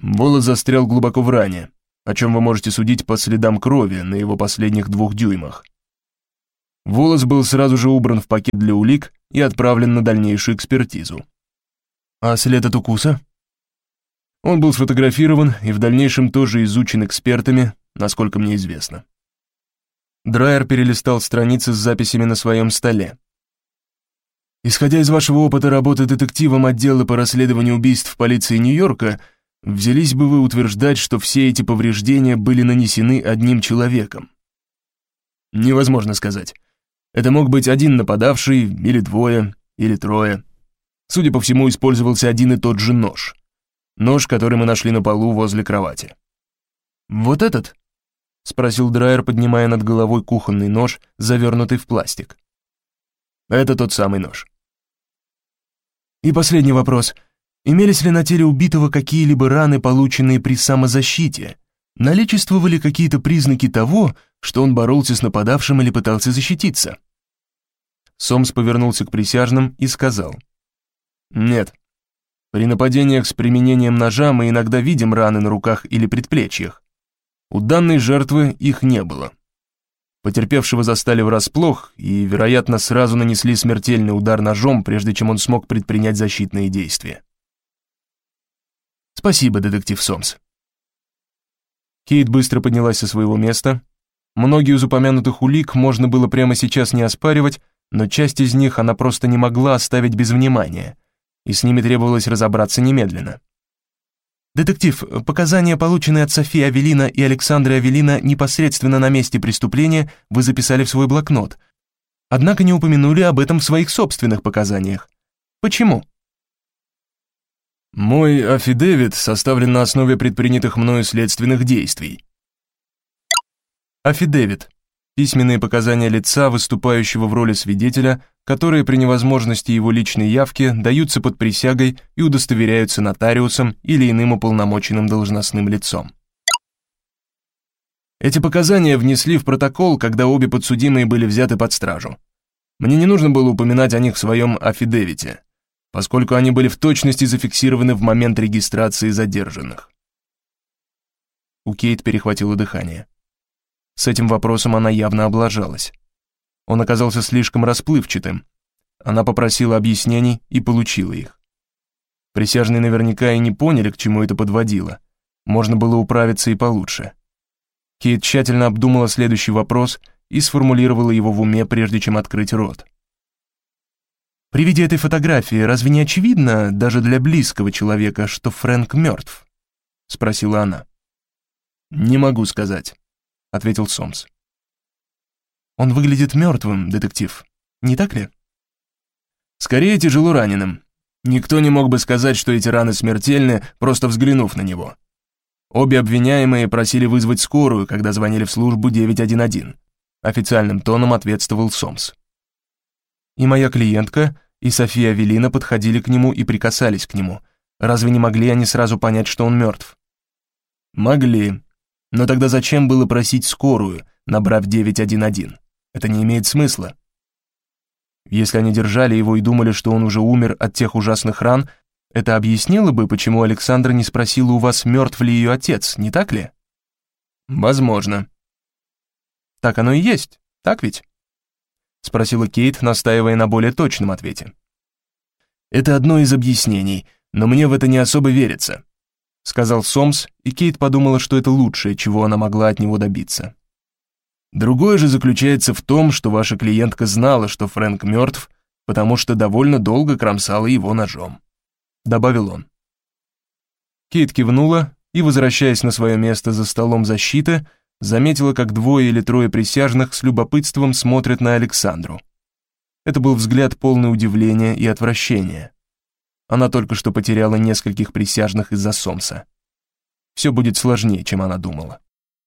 B: Волос застрял глубоко в ране, о чем вы можете судить по следам крови на его последних 2 дюймах. Волос был сразу же убран в пакет для улик и отправлен на дальнейшую экспертизу.
A: А след от укуса?
B: Он был сфотографирован и в дальнейшем тоже изучен экспертами, насколько мне известно.
A: Драйер перелистал страницы с записями на своем столе. Исходя из вашего опыта работы детективом отдела по расследованию убийств в полиции Нью-Йорка, взялись бы вы утверждать, что все эти повреждения были нанесены одним человеком?
B: Невозможно сказать. Это мог быть один нападавший, или 2, или 3. Судя по всему, использовался один и тот же нож. Нож, который мы нашли на полу возле кровати.
A: «Вот этот?» — спросил Драйер, поднимая над головой кухонный нож, завернутый в пластик.
B: «Это тот самый нож».
A: «И последний вопрос. Имелись ли на теле убитого какие-либо раны, полученные при самозащите? Наличествовали какие-то признаки того, что он боролся с нападавшим или пытался защититься?»
B: Сомс повернулся к присяжным и сказал: «Нет. При нападениях с применением ножа мы иногда видим раны на руках или предплечьях. У данной жертвы их не было. Потерпевшего застали врасплох и, вероятно, сразу нанесли смертельный удар ножом, прежде чем он смог предпринять защитные действия».
A: «Спасибо, детектив Сомс».
B: Кейт быстро поднялась со своего места. Многие из упомянутых улик можно было прямо сейчас не оспаривать, но часть из них она просто не могла оставить без внимания, и с ними требовалось разобраться немедленно.
A: «Детектив, показания, полученные от Софии Авелина и Александры Авелина непосредственно на месте преступления, вы записали в свой блокнот, однако не упомянули об этом в своих собственных показаниях. Почему?»
B: «Мой аффидевит составлен на основе предпринятых мною следственных действий».
A: Аффидевит. Письменные показания лица, выступающего в роли свидетеля, которые при невозможности его личной явки даются под присягой и удостоверяются нотариусом или иным уполномоченным должностным лицом.
B: Эти показания внесли в протокол, когда обе подсудимые были взяты под стражу. Мне не нужно было упоминать о них в своем аффидевите, поскольку они были в точности зафиксированы в момент регистрации задержанных.
A: У Кейт перехватило дыхание. С этим вопросом она явно облажалась. Он оказался слишком расплывчатым. Она попросила объяснений и получила их. Присяжные наверняка и не поняли, к чему это подводило. Можно было управиться и получше. Кейт тщательно обдумала следующий вопрос и сформулировала его в уме, прежде чем открыть рот. «При виде этой фотографии разве не очевидно, даже для близкого человека, что Фрэнк мертв?» — спросила она.
B: «Не могу сказать», — ответил Сомс.
A: «Он выглядит мертвым, детектив, не так ли?»
B: «Скорее тяжело раненым. Никто не мог бы сказать, что эти раны смертельны, просто взглянув на него. Обе обвиняемые просили вызвать скорую, когда звонили в службу 911. Официальным тоном ответствовал Сомс.
A: И моя клиентка, и София Авелина подходили к нему и прикасались к нему. Разве не могли они сразу понять, что он мертв?
B: Могли. Но тогда зачем было просить скорую, набрав 911? Это не имеет смысла.
A: Если они держали его и думали, что он уже умер от тех ужасных ран, это объяснило бы, почему Александра не спросила у вас, мертв ли ее отец, не так ли?
B: Возможно.
A: Так оно и есть, так ведь? Спросила Кейт, настаивая на более точном ответе.
B: Это одно из объяснений, но мне в это не особо верится, сказал Сомс, и Кейт подумала, что это лучшее, чего она могла от него добиться. Другое же заключается в том, что ваша клиентка знала, что Фрэнк мертв, потому что довольно долго кромсала его ножом, добавил он.
A: Кейт кивнула и, возвращаясь на свое место за столом защиты, заметила, как 2 или 3 присяжных с любопытством смотрят на Александру. Это был взгляд полный удивления и отвращения. Она только что потеряла нескольких присяжных из-за Сомса. Все будет сложнее, чем она думала.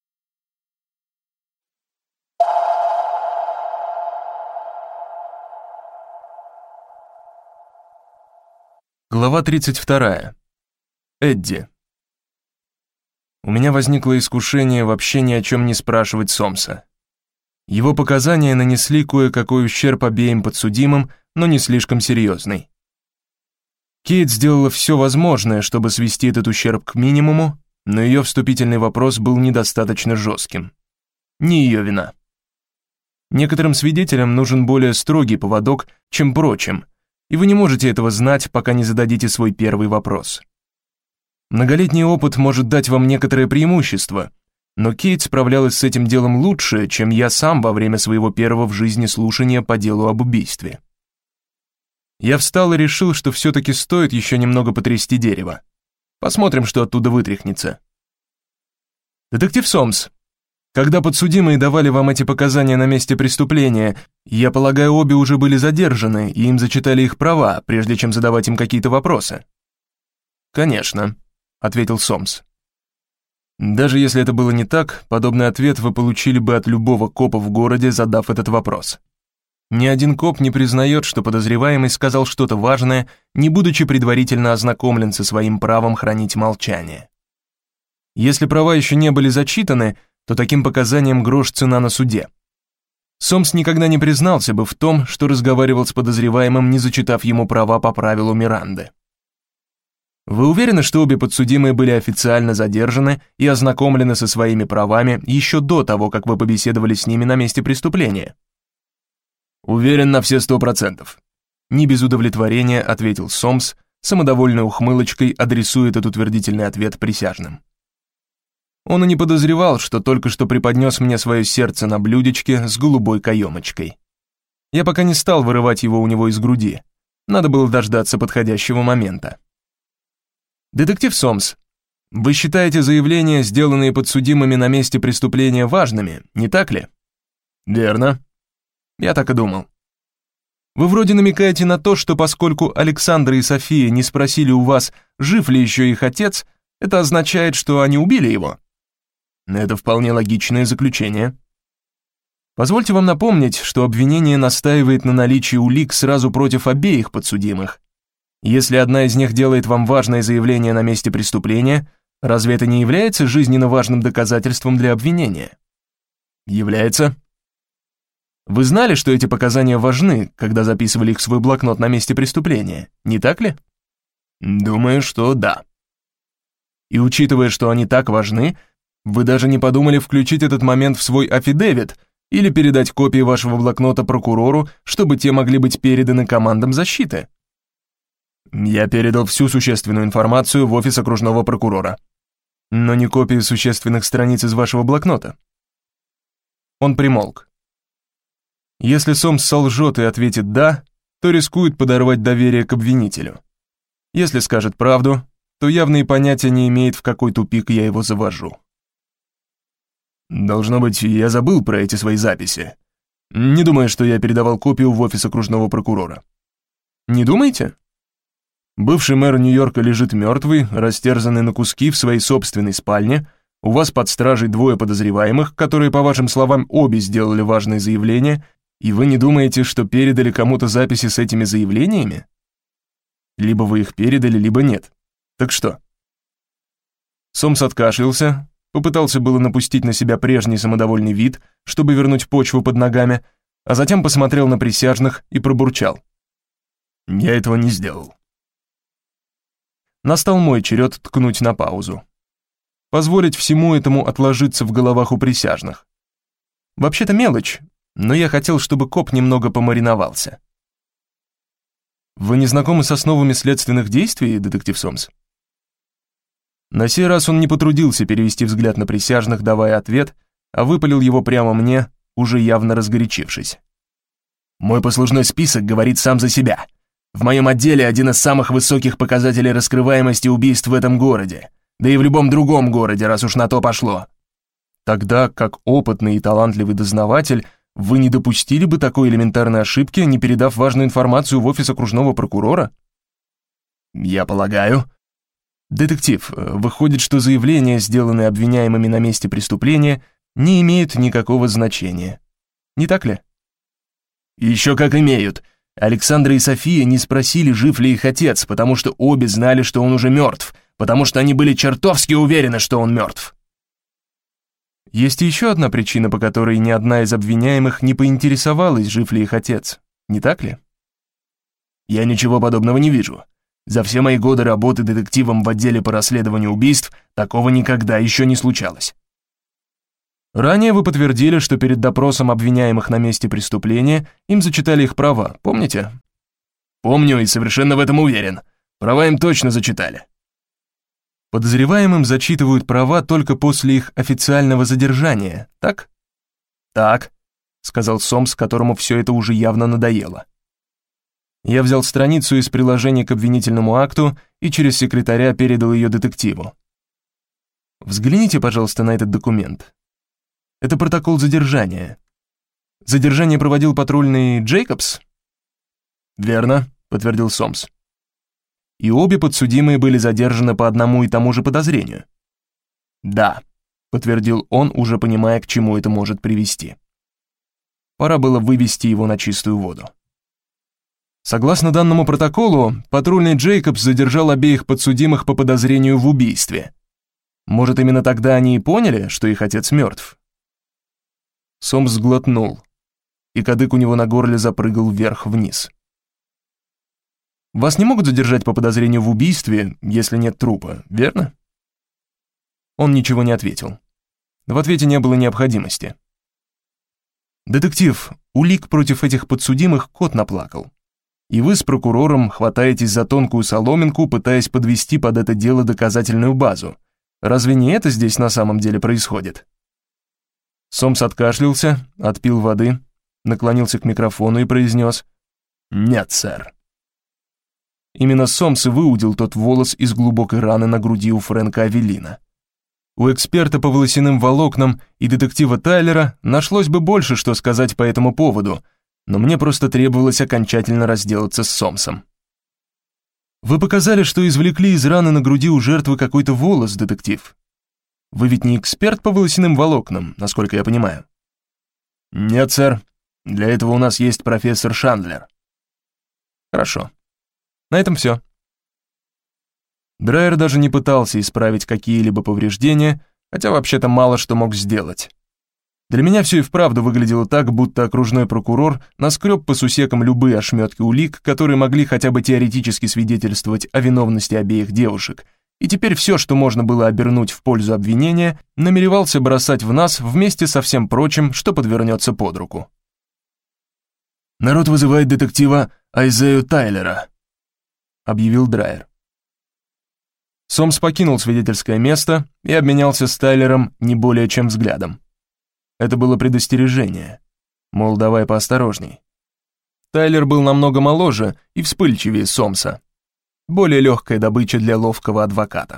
A: Глава 32. Эдди. У меня возникло искушение вообще ни о чем не спрашивать Сомса. Его показания нанесли кое-какой ущерб обеим подсудимым, но не слишком серьезный.
B: Кейт сделала все возможное, чтобы свести этот ущерб к минимуму, но ее вступительный вопрос был недостаточно жестким. Не ее вина. Некоторым свидетелям нужен более строгий поводок, чем прочим, и вы не можете этого знать, пока не зададите свой первый вопрос. Многолетний опыт может дать вам некоторое преимущество, но Кейт справлялась с этим делом лучше, чем я сам во время своего первого в жизни слушания по делу об убийстве. Я встал и решил, что все-таки стоит еще немного потрясти дерево. Посмотрим, что оттуда вытряхнется. Детектив Сомс, когда подсудимые давали вам эти показания на месте преступления, я полагаю, обе уже были задержаны, и им зачитали их права, прежде чем задавать им какие-то вопросы. «Конечно», — ответил Сомс. Даже если это было не так, подобный ответ вы получили бы от любого копа в городе, задав этот вопрос. Ни один коп не признает, что подозреваемый сказал что-то важное, не будучи предварительно ознакомлен со своим правом хранить молчание. Если права еще не были зачитаны, то таким показаниям грош цена на суде. Сомс никогда не признался бы в том, что разговаривал с подозреваемым, не зачитав ему права по правилу Миранды. Вы уверены, что обе подсудимые были официально задержаны и ознакомлены со своими правами еще до того, как вы побеседовали с ними на месте преступления? Уверен на все 100%. Не без удовлетворения ответил Сомс, самодовольной ухмылочкой адресует этот утвердительный ответ присяжным. Он и не подозревал, что только что преподнес мне свое сердце на блюдечке с голубой каемочкой. Я пока не стал вырывать его у него из груди. Надо было дождаться подходящего момента. Детектив Сомс, вы считаете заявления, сделанные подсудимыми на месте преступления, важными, не так ли? Верно. Я так и думал. Вы вроде намекаете на то, что поскольку Александра и София не спросили у вас, жив ли еще их отец, это означает, что они убили его. Это вполне логичное заключение. Позвольте вам напомнить, что обвинение настаивает на наличии улик сразу против обеих подсудимых. Если одна из них делает вам важное заявление на месте преступления, разве это не является жизненно важным доказательством для обвинения? Является. Вы знали, что эти показания важны, когда записывали их в свой блокнот на месте преступления, не так ли? Думаю, что да. И учитывая, что они так важны, вы даже не подумали включить этот момент в свой аффидевит или передать копии вашего блокнота прокурору, чтобы те могли быть переданы командам защиты? Я передал всю существенную информацию в офис окружного прокурора, но не копии существенных страниц из вашего блокнота. Он примолк. Если Сомс солжет и ответит «да», то рискует подорвать доверие к обвинителю. Если скажет правду, то явно и понятия не имеет, в какой тупик я его завожу. Должно быть, я забыл про эти свои записи. Не думаю, что я передавал копию в офис окружного прокурора. Не думаете? Бывший мэр Нью-Йорка лежит мертвый, растерзанный на куски в своей собственной спальне, у вас под стражей двое подозреваемых, которые, по вашим словам, обе сделали важные заявления, и вы не думаете, что передали кому-то записи с этими заявлениями? Либо вы их передали, либо нет. Так что? Сомс откашлялся, попытался было напустить на себя прежний самодовольный вид, чтобы вернуть почву под ногами, а затем посмотрел на присяжных и пробурчал. «Я этого не сделал». Настал мой черед ткнуть на паузу. Позволить всему этому отложиться в головах у присяжных. Вообще-то мелочь, но я хотел, чтобы коп немного помариновался. Вы не знакомы с основами следственных действий, детектив Сомс? На сей раз он не потрудился перевести взгляд на присяжных, давая ответ, а выпалил его прямо мне, уже явно разгорячившись. «Мой послужной список говорит сам за себя. В моем отделе один из самых высоких показателей раскрываемости убийств в этом городе, да и в любом другом городе, раз уж на то пошло. Тогда, как опытный и талантливый дознаватель, вы не допустили бы такой элементарной ошибки, не передав важную информацию в офис окружного прокурора? Я полагаю. Детектив, выходит, что заявления, сделанные обвиняемыми на месте преступления, не имеют никакого значения. Не так ли? Еще как имеют. Александра и София не спросили, жив ли их отец, потому что обе знали, что он уже мертв, потому что они были чертовски уверены, что он мертв. Есть еще одна причина, по которой ни одна из обвиняемых не поинтересовалась, жив ли их отец, не так ли? Я ничего подобного не вижу.
A: За все мои годы работы детективом в отделе по расследованию убийств такого никогда еще не случалось.
B: Ранее вы подтвердили, что перед допросом обвиняемых на месте преступления им зачитали их права, помните?
A: Помню и совершенно в этом уверен. Права им точно зачитали.
B: Подозреваемым зачитывают права только после их официального задержания, так?
A: Так,
B: сказал Сомс, которому все это уже явно надоело. Я взял страницу из приложения к обвинительному акту и через секретаря передал ее детективу. Взгляните, пожалуйста, на этот документ. Это протокол задержания. Задержание проводил патрульный Джейкобс?
A: Верно, подтвердил Сомс.
B: И обе подсудимые были задержаны по одному и тому же подозрению.
A: Да,
B: подтвердил он, уже понимая, к чему это может привести. Пора было вывести его на чистую воду. Согласно данному протоколу, патрульный Джейкобс задержал обеих подсудимых по подозрению в убийстве. Может, именно тогда они и поняли, что их отец мертв? Сомс сглотнул, и кадык у него на горле запрыгал вверх-вниз. Вас не могут задержать по подозрению в убийстве, если нет трупа, верно? Он ничего не ответил. В ответе не было необходимости. Детектив, улик против этих подсудимых кот наплакал. И вы с прокурором хватаетесь за тонкую соломинку, пытаясь подвести под это дело доказательную базу. Разве не это здесь на самом деле происходит? Сомс откашлялся, отпил воды, наклонился к микрофону и произнес:
A: «Нет, сэр».
B: Именно Сомс и выудил тот волос из глубокой раны на груди у Фрэнка Авелина. У эксперта по волосяным волокнам и детектива Тайлера нашлось бы больше, что сказать по этому поводу, но мне просто требовалось окончательно разделаться с Сомсом. Вы показали, что извлекли из раны на груди у жертвы какой-то волос, детектив. Вы ведь не эксперт по волосяным волокнам, насколько я понимаю.
A: Нет, сэр. Для этого у нас есть профессор Шандлер.
B: Хорошо. На этом все. Драйер даже не пытался исправить какие-либо повреждения, хотя вообще-то мало что мог сделать. Для меня все и вправду выглядело так, будто окружной прокурор наскреб по сусекам любые ошметки улик, которые могли хотя бы теоретически свидетельствовать о виновности обеих девушек, и теперь все, что можно было обернуть в пользу обвинения, намеревался бросать в нас вместе со всем прочим, что подвернется под руку.
A: «Народ вызывает детектива Айзею Тайлера», — объявил Драйер.
B: Сомс покинул свидетельское место и обменялся с Тайлером не более чем взглядом. Это было предостережение, мол, давай поосторожней. Тайлер был намного моложе и вспыльчивее Сомса. Более легкая добыча для ловкого адвоката.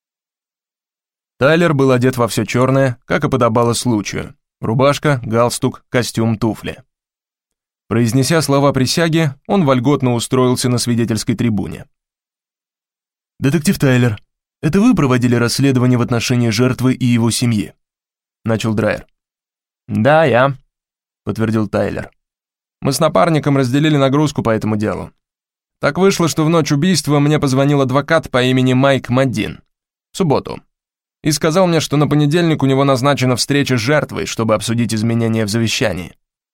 B: Тайлер был одет во все черное, как и подобало случаю. Рубашка, галстук, костюм, туфли. Произнеся слова присяги, он вольготно устроился на свидетельской трибуне.
A: «Детектив Тайлер, это вы проводили расследование в отношении жертвы и его семьи?»
B: Начал Драйер.
C: «Да, я», —
B: подтвердил Тайлер.
C: «Мы с напарником разделили нагрузку по этому делу. Так вышло, что в ночь убийства мне позвонил адвокат по имени Майк Маддин. В субботу. И сказал мне, что на понедельник у него назначена встреча с жертвой, чтобы обсудить изменения в завещании».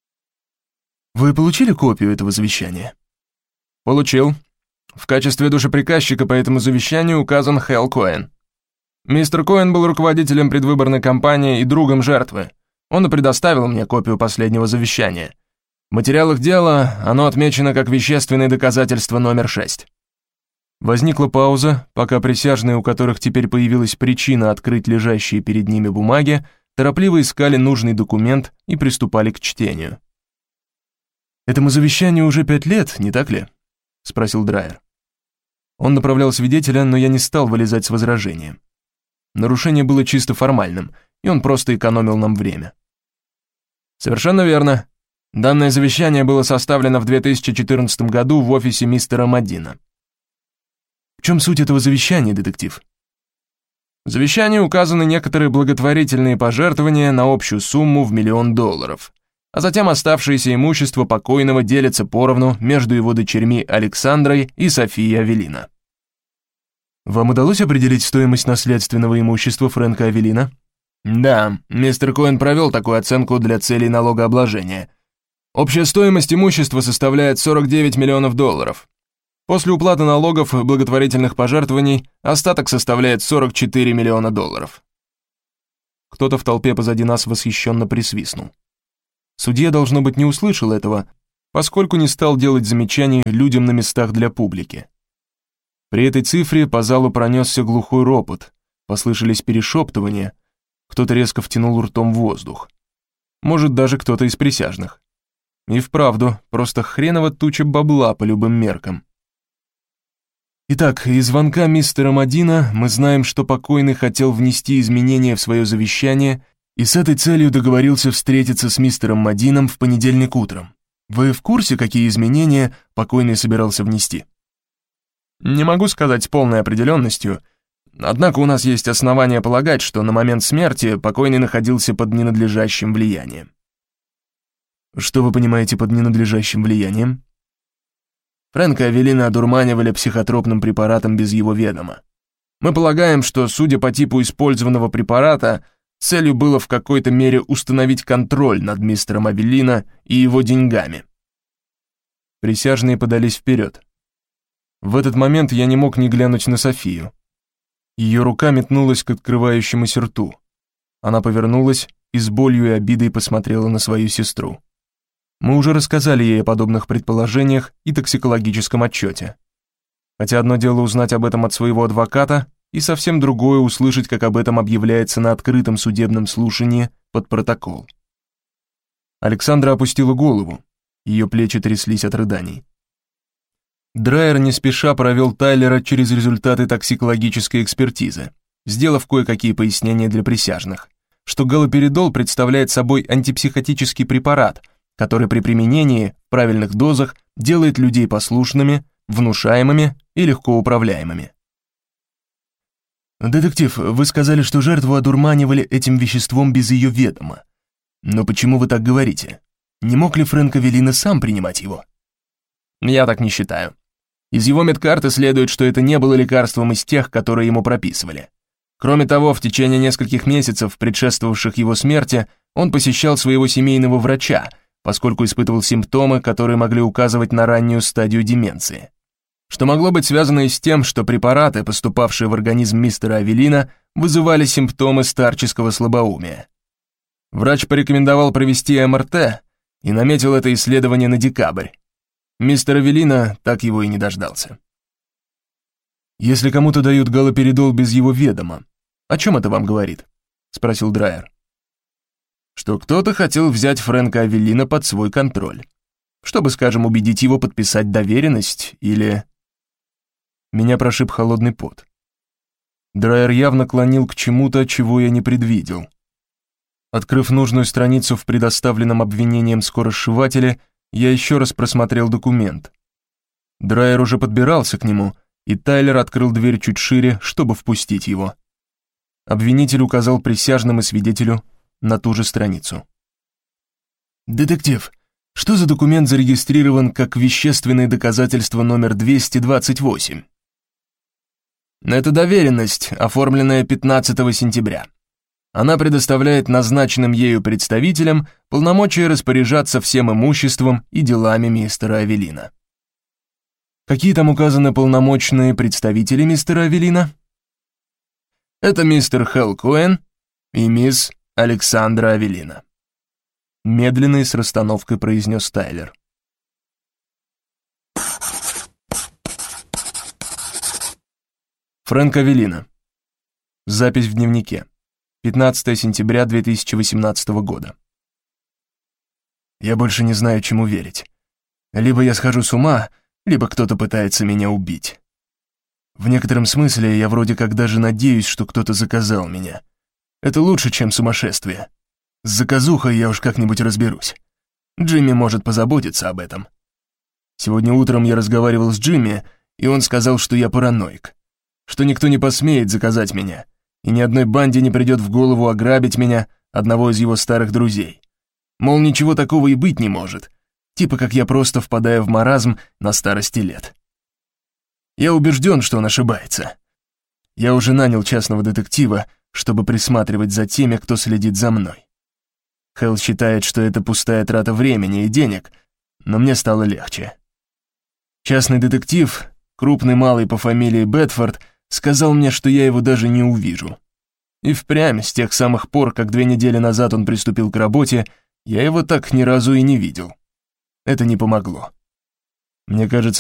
A: «Вы получили копию этого завещания?»
C: «Получил. В качестве душеприказчика по этому завещанию указан Хэл Коэн. Мистер Коэн был руководителем предвыборной кампании и другом жертвы. Он и предоставил мне копию последнего завещания. В материалах дела оно отмечено как вещественное доказательство номер 6.
B: Возникла пауза, пока присяжные, у которых теперь появилась причина открыть лежащие перед ними бумаги, торопливо искали нужный документ и приступали к чтению.
A: «Этому завещанию уже 5 лет, не так ли?» — спросил Драйер.
B: Он направлял свидетеля, но я не стал вылезать с возражением. Нарушение было чисто формальным, и он просто экономил нам время.
C: «Совершенно верно. Данное завещание было составлено в 2014 году в офисе мистера Маддина».
A: «В чем суть этого завещания, детектив?»
C: В завещании указаны некоторые благотворительные пожертвования на общую сумму в $1 миллион, а затем оставшееся имущество покойного делится поровну между его дочерьми Александрой и Софией Авелина.
A: «Вам удалось определить стоимость наследственного имущества Фрэнка Авелина?»
C: «Да, мистер Коэн провел такую оценку для целей налогообложения. Общая стоимость имущества составляет $49 миллионов. После уплаты налогов и благотворительных пожертвований остаток составляет $44 миллиона.
B: Кто-то в толпе позади нас восхищенно присвистнул. Судья, должно быть, не услышал этого, поскольку не стал делать замечаний людям на местах для публики. При этой цифре по залу пронесся глухой ропот, послышались перешептывания, кто-то резко втянул ртом воздух. Может, даже кто-то из присяжных. И вправду, просто хреново туча бабла по любым меркам. Итак, из звонка мистера Мадина мы знаем, что покойный хотел внести изменения в свое завещание и с этой целью договорился встретиться с мистером Мадином в понедельник утром. Вы в курсе, какие изменения покойный собирался внести?
C: Не могу сказать с полной определенностью, однако у нас есть основания полагать, что на момент смерти покойный находился под ненадлежащим влиянием.
B: Что вы понимаете под ненадлежащим влиянием?
C: Фрэнка Авелина одурманивали психотропным препаратом без его ведома. Мы полагаем, что, судя по типу использованного препарата, целью было в какой-то мере установить контроль над мистером Авелина и его деньгами.
B: Присяжные подались вперед. В этот момент я не мог не глянуть на Софию. Ее рука метнулась к открывающемуся рту. Она повернулась и с болью и обидой посмотрела на свою сестру. Мы уже рассказали ей о подобных предположениях и токсикологическом отчете. Хотя одно дело узнать об этом от своего адвоката, и совсем другое услышать, как об этом объявляется на открытом судебном слушании под протокол. Александра опустила голову, ее плечи тряслись от рыданий. Драйер не спеша провел Тайлера через результаты токсикологической экспертизы, сделав кое-какие пояснения для присяжных, что галоперидол представляет собой антипсихотический препарат, который при применении в правильных дозах делает людей послушными, внушаемыми и легко управляемыми. «Детектив, вы сказали, что жертву одурманивали этим веществом без ее ведома. Но почему вы так говорите? Не мог ли Фрэнк Авелина сам принимать его?»
C: «Я так не считаю. Из его медкарты следует, что это не было лекарством из тех, которые ему прописывали. Кроме того, в течение нескольких месяцев, предшествовавших его смерти, он посещал своего семейного врача, поскольку испытывал симптомы, которые могли указывать на раннюю стадию деменции. Что могло быть связано и с тем, что препараты, поступавшие в организм мистера Авелина, вызывали симптомы старческого слабоумия. Врач порекомендовал провести МРТ и наметил это исследование на декабрь. Мистер Авелина так его и не дождался.
B: «Если кому-то дают галоперидол без его ведома, о чем это вам говорит?» — спросил Драйер.
C: «Что кто-то хотел взять Фрэнка Авелина под свой контроль, чтобы, скажем, убедить его подписать доверенность или...»
B: Меня прошиб холодный пот. Драйер явно клонил к чему-то, чего я не предвидел. Открыв нужную страницу в предоставленном обвинением скоросшивателе, я еще раз просмотрел документ. Драйер уже подбирался к нему, и Тайлер открыл дверь чуть шире, чтобы впустить его. Обвинитель указал присяжным и свидетелю на ту же страницу.
C: «Детектив, что за документ зарегистрирован как вещественное доказательство номер 228? Это доверенность, оформленная 15 сентября. Она предоставляет назначенным ею представителям полномочия распоряжаться всем имуществом и делами мистера Авелина».
B: «Какие там указаны полномочные представители мистера Авелина?»
C: «Это мистер Хэл Коэн и мисс Александра Авелина»,
B: медленно и с расстановкой произнес Тайлер. Фрэнк Авелина. Запись в дневнике. 15 сентября 2018 года. «Я больше не знаю, чему верить. Либо я схожу с ума, либо кто-то пытается меня убить. В некотором смысле я вроде как даже надеюсь, что кто-то заказал меня. Это лучше, чем сумасшествие. С заказухой я уж как-нибудь разберусь. Джимми может позаботиться об этом. Сегодня утром я разговаривал с Джимми, и он сказал, что я параноик, что никто не посмеет заказать меня, и ни одной банде не придет в голову ограбить меня, одного из его старых друзей. Мол, ничего такого и быть не может, типа как я просто впадаю в маразм на старости лет. Я убежден, что он ошибается. Я уже нанял частного детектива, чтобы присматривать за теми, кто следит за мной. Хэл считает, что это пустая трата времени и денег, но мне стало легче. Частный детектив
A: крупный малый по фамилии Бетфорд, сказал мне, что я его даже не увижу. И впрямь, с тех самых пор, как 2 недели назад он приступил к работе, я его так ни разу и не видел. Это не помогло. Мне кажется,